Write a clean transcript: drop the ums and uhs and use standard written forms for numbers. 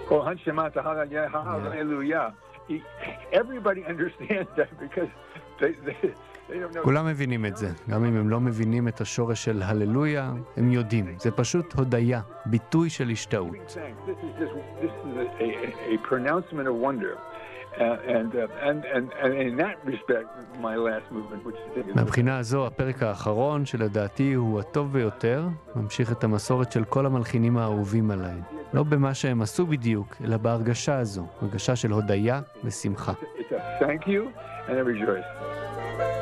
Kohan Shema Tahallel Hallelujah. Everybody understands that because they don't know. כולם מבינים את זה. גם אם הם לא מבינים את השורש של הללויה, הם יודעים. זה פשוט הודיה, ביטוי של השתאות. This is a pronouncement of wonder. And in that respect, my last movement, which is... מהבחינה הזו, הפרק האחרון, שלדעתי הוא הטוב ביותר, ממשיך את המסורת של כל המלחינים האהובים עליי. לא במה שהם עשו בדיוק, אלא בהרגשה הזו, הרגשה של הודיה ושמחה. It's a thank you and a rejoice.